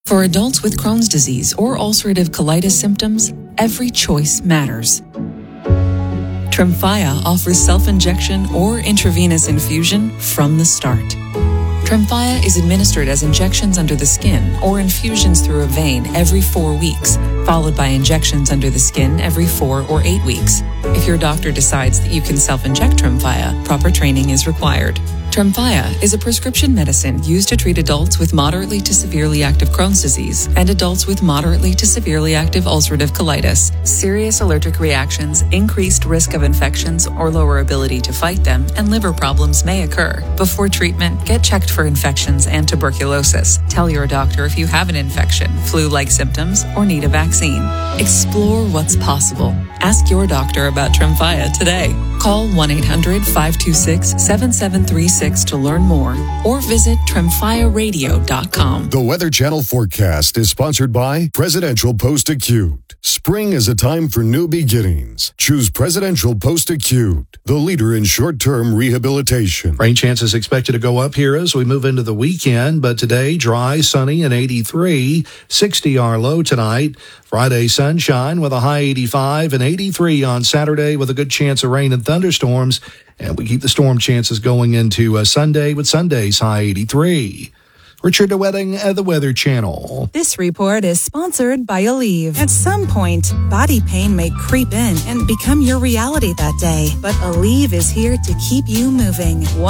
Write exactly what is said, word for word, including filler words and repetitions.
For adults with Crohn's disease or ulcerative colitis symptoms, every choice matters. Tremfya offers self-injection or intravenous infusion from the start. Tremfya is administered as injections under the skin or infusions through a vein every four weeks, followed by injections under the skin every four or eight weeks. If your doctor decides that you can self-inject Tremfya, proper training is required. Tremfya is a prescription medicine used to treat adults with moderately to severely active Crohn's disease and adults with moderately to severely active ulcerative colitis. Serious allergic reactions, increased risk of infections or lower ability to fight them, and liver problems may occur. Before treatment, get checked for infections and tuberculosis. Tell your doctor if you have an infection, flu-like symptoms, or need a vaccine. Explore what's possible. Ask your doctor about Tremfya today. Call one eight hundred, five two six, seven seven three six to learn more or visit tremfya radio dot com. The Weather Channel forecast is sponsored by Presidential Post-Acute. Spring is a time for new beginnings. Choose Presidential Post-Acute, the leader in short-term rehabilitation. Rain chances expected to go up here as we move into the weekend, but today dry, sunny, and eighty-three. sixty our low tonight. Friday sunshine with a high eighty-five and eighty-three on Saturday with a good chance of rain and thunderstorms. And we keep the storm chances going into uh, Sunday with Sunday's high eighty-three. Richard DeWetting at the Weather Channel. This report is sponsored by Aleve. At some point, body pain may creep in and become your reality that day, but Aleve is here to keep you moving.